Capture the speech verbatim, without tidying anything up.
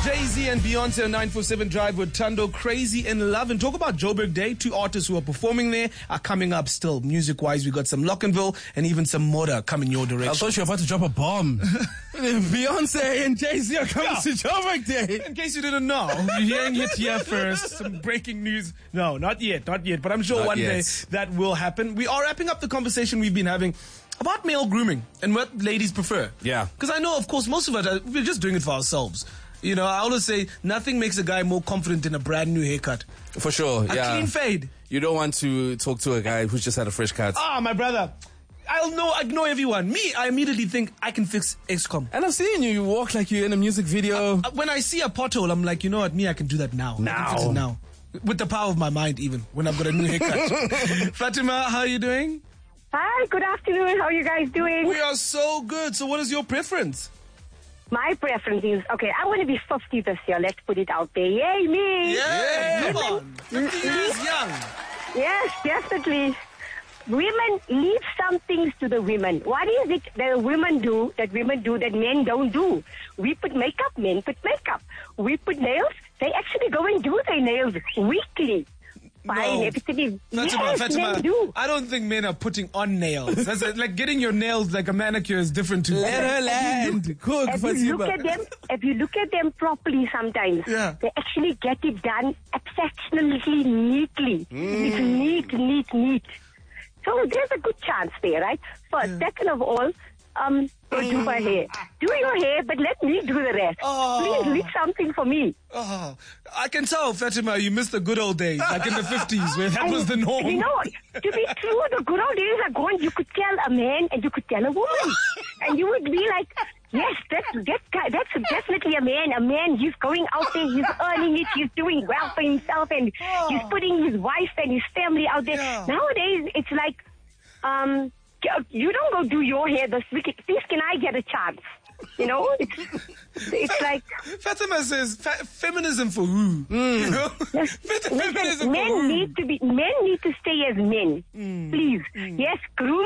Jay-Z and Beyonce on nine four seven Drive with Tando, Crazy in Love. And talk about Joburg Day. Two artists who are performing there are coming up still. Music-wise, we got some Lockenville and even some Moda coming your direction. I thought you were about to drop a bomb. Beyonce and Jay-Z are coming Yeah. to Joburg Day. In case you didn't know, you're hearing it here first. Some breaking news. No, not yet, not yet. But I'm sure Not one yet. day that will happen. We are wrapping up the conversation we've been having about male grooming and what ladies prefer. Yeah. Because I know, of course, most of us, are, we're just doing it for ourselves. You know, I always say nothing makes a guy more confident than a brand new haircut. For sure, A yeah. clean fade. You don't want to talk to a guy who's just had a fresh cut. Ah, my brother. I'll know, I know everyone. Me, I immediately think I can fix X COM. And I've seen you, you walk like you're in a music video. Uh, When I see a pothole, I'm like, you know what, me, I can do that now. I Now. can fix it now. With the power of my mind, even, when I've got a new haircut. Fatima, how are you doing? Hi, good afternoon. How are you guys doing? We are so good. So what is your preference? My preference is, okay, I want to be fifty this year. Let's put it out there. Yay, me. Yeah, come on. fifty years young. Yes, definitely. Women, leave some things to the women. What is it that women do, that women do, that men don't do? We put makeup, men put makeup. We put nails, they actually go and do their nails weekly. Fine, everything. Fatima, Yes, Fatima, men do. I don't think men are putting on nails. That's it. Like getting your nails like a manicure is different too. Let her land. Cook, If you look Fatima. at them, if you look at them properly, sometimes Yeah. they actually get it done exceptionally neatly. It's neat, neat, neat. So there's a good chance there, right? First, second of all, um, go do my hair. Do your hair, but let me do the rest. Oh. Please leave something for me. Oh, I can tell, Fatima, you missed the good old days, like in the fifties, where that And, was the norm. You know, to be true, the good old days are gone. You could tell a man and you could tell a woman. And you would be like, yes, that's, that guy, that's definitely a man. A man, he's going out there, he's earning it, he's doing well for himself, and he's putting his wife and his family out there. Yeah. Nowadays, it's like, um, you don't go do your hair this week. Please, can I get a chance? You know, it's, it's like... Fatima says, fe- feminism for who? You know? Feminism Listen, for men who? need to be, men need to stay as men. Please. Yes, groom